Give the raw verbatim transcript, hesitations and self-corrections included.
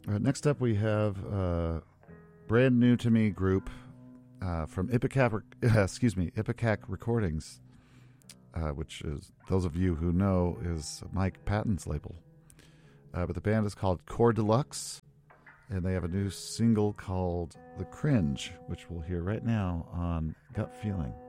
All right, next up we have a brand new to me group uh, from Ipecac, uh, excuse me, Ipecac Recordings, uh, which is, those of you who know, is Mike Patton's label. Uh, but the band is called Core Deluxe, and they have a new single called The Cringe, which we'll hear right now on Gut Feeling.